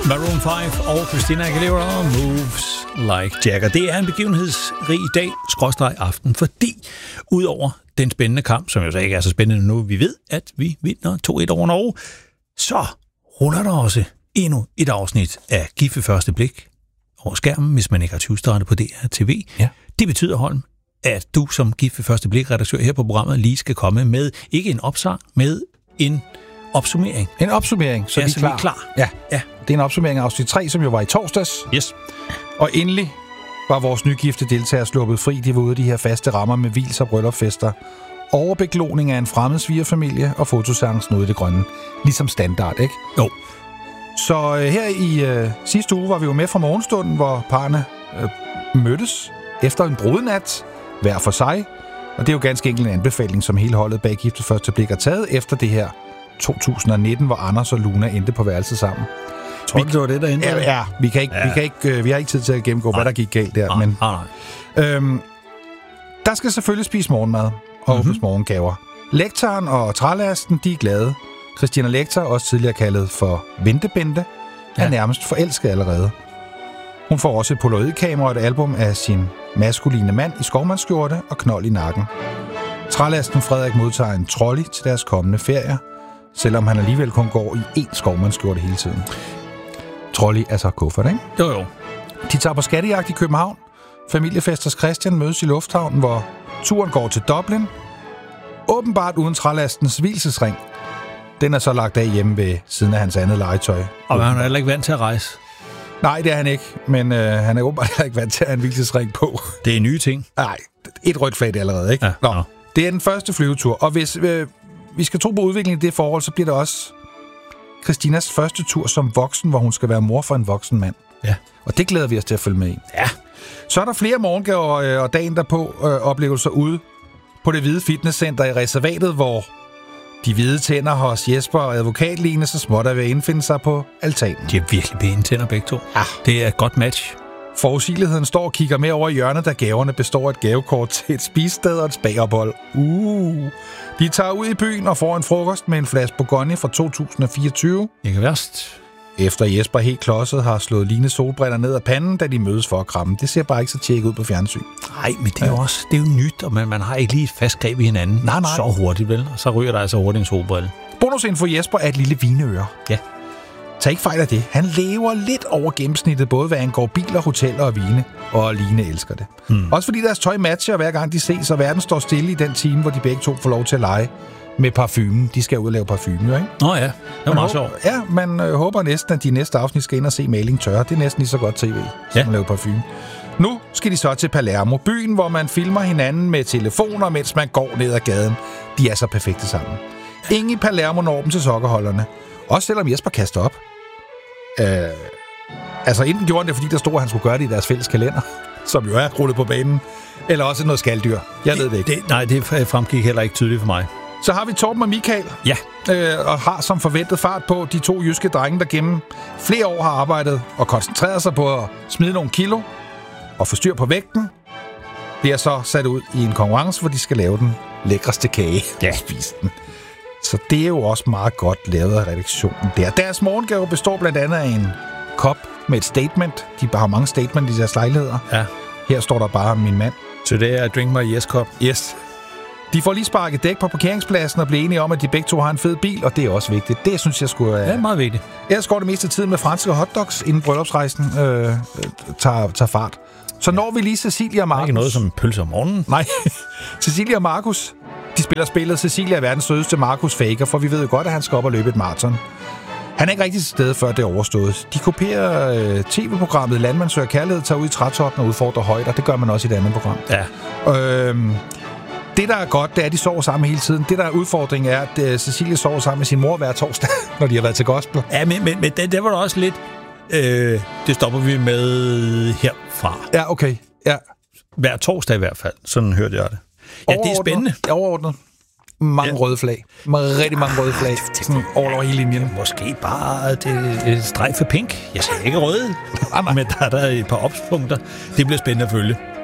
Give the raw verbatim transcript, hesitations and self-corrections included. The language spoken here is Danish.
Maroon fem og Christina Aguilera, Moves Like Jagger. Det er en begivenhedsrig dag, skråstreg aften, fordi udover den spændende kamp, som jo så ikke er så spændende nu, vi ved, at vi vinder to et over Norge, så ruller der også endnu et afsnit af Gift ved første blik over skærmen, hvis man ikke har tyve-startet på D R T V. Ja. Det betyder, Holm, at du som Gift ved første blik-redaktør her på programmet lige skal komme med, ikke en opsang, med en opsummering. En opsummering, så, ja, vi, så er klar. vi er klar. Ja. ja, det er en opsummering af afsnit tre, som jo var i torsdags. Yes. Og endelig var vores nygifte deltagere sluppet fri. De var ude af de her faste rammer med vils og bryllupfester. Overbekloning af en fremmed svigerfamilie og fotoseancen ude i det grønne. Ligesom standard, ikke? Jo. Så øh, her i øh, sidste uge var vi jo med fra morgenstunden, hvor parrene øh, mødtes efter en brudnat hver for sig. Og det er jo ganske enkelt en anbefaling, som hele holdet bag Gift ved første blik har taget efter det her to tusind nitten, hvor Anders og Luna endte på værelset sammen. Tror du, det var det, der endte? Ja, ja, vi, kan ikke, ja. Vi, kan ikke, øh, vi har ikke tid til at gennemgå, nej. hvad der gik galt der. Nej, men, nej, nej. Øhm, der skal selvfølgelig spise morgenmad og åbnes mm-hmm. morgengaver. Lektoren og trælasten, de er glade. Christina Lektor, også tidligere kaldet for Ventebente, er ja. nærmest forelsket allerede. Hun får også et polaroidkamera og et album af sin maskuline mand i skovmandsskjorte og knold i nakken. Trælasten Frederik modtager en trolley til deres kommende ferier, selvom han alligevel kun går i én skovmandsskjorte hele tiden. Trolley er så kuffert, ikke? Jo, jo. De tager på skattejagt i København. Familiefesters Christian mødes i lufthavnen, hvor turen går til Dublin. Åbenbart uden trælastens hvilesesring. Den er så lagt af hjemme ved siden af hans andet legetøj. Og han er heller ikke vant til at rejse. Nej, det er han ikke, men øh, han er åbenbart heller ikke vant til at have en hvilesesring på. Det er nye ting. Nej, et rødt flag det allerede, ikke? Ja, Nå, ja. Det er den første flyvetur, og hvis øh, vi skal tro på udviklingen i det forhold, så bliver det også Christinas første tur som voksen, hvor hun skal være mor for en voksen mand. Ja. Og det glæder vi os til at følge med i. Ja. Så er der flere morgengaver øh, og dagen derpå øh, oplevelser ude på det hvide fitnesscenter i reservatet, hvor de hvide tænder hos Jesper og advokatline så småt er ved at indfinde sig på altanen. De er virkelig pæne tænder begge to. Ja. Det er et godt match. Forudsigeligheden står og kigger med over i hjørnet, da gaverne består af et gavekort til et spisested og et spagophold. Uh. De tager ud i byen og får en frokost med en flaske Bourgogne fra to tusind fireogtyve. Ikke værst. Efter Jesper helt klodset har slået Line solbriller ned af panden, da de mødes for at kramme. Det ser bare ikke så tjekket ud på fjernsyn. Nej, men det er jo også det er jo nyt, og man, man har ikke lige et fast greb i hinanden. Nej, nej. Så hurtigt, vel? Og så ryger der altså hurtigt en solbrille. Bonusinfo Jesper er et lille vineøre. Ja. Tag ikke fejl af det. Han lever lidt over gennemsnittet, både hvad angår biler, hoteller og vine. Og Line elsker det. Hmm. Også fordi deres tøj matcher hver gang de ses, og verden står stille i den time, hvor de begge to får lov til at lege med parfumen. De skal ud og lave parfume, jo, ikke? Nå ja, det var meget sjovt. Ja, man øh, håber næsten, at de næste afsnit skal ind og se maling tørre. Det er næsten lige så godt tv, som ja. at lave parfume. Nu skal de så til Palermo, byen, hvor man filmer hinanden med telefoner, mens man går ned ad gaden. De er så perfekte sammen. Ingen i Palermo når dem til sokkerholderne. Også selvom Jesper kaster op. Øh, altså, enten gjorde han det, fordi der stod, at han skulle gøre det i deres fælles kalender, som jo er rullet på banen, eller også noget skalddyr. Jeg det, ved det ikke. Det, nej, det fremgik heller ikke tydeligt for mig. Så har vi Torben og Michael, ja. øh, og har som forventet fart på de to jyske drenge, der gennem flere år har arbejdet og koncentreret sig på at smide nogle kilo og få styr på vægten, bliver så sat ud i en konkurrence, hvor de skal lave den lækreste kage ja. og spise den. Så det er jo også meget godt lavet af redaktionen der. Deres morgengave består blandt andet af en kop med et statement. De har mange statement i deres lejligheder. Ja. Her står der bare min mand. Today I drink my yes cup. Yes. De får lige sparket dæk på parkeringspladsen og bliver enige om, at de begge to har en fed bil, og det er også vigtigt. Det synes jeg skulle... Det er meget vigtigt. Jeg går det meste af tiden med franske hotdogs, inden bryllupsrejsen øh, tager, tager fart. Så når vi lige Cecilia og Markus... Ikke noget som en pølse om morgenen. Nej. Cecilia og Markus, de spiller spillet. Cecilia er verdens sødeste, Markus faker, for vi ved jo godt, at han skal op og løbe et maraton. Han er ikke rigtig til stede, før det er overstået. De kopierer øh, tv-programmet Landmand søger kærlighed, tager ud i trætoppen og udfordrer højder. Det gør man også i et andet program. Ja. Øhm, det, der er godt, det er, at de sover sammen hele tiden. Det, der er udfordringen, er, at uh, Cecilia sover sammen med sin mor hver torsdag, når de har været til gospel. Ja, men, men, men det, det var da også lidt... Øh, det stopper vi med herfra. Ja, okay. Ja. Hver torsdag i hvert fald. Sådan hørte jeg det. Ja, det er spændende. Overordnet. Mange ja. røde flag. Rigtig mange røde flag. Sådan all over hele linjen. Måske bare det, et strejf af pink. Jeg siger ikke røde, men der er der et par opspunkter. Det bliver spændende at følge.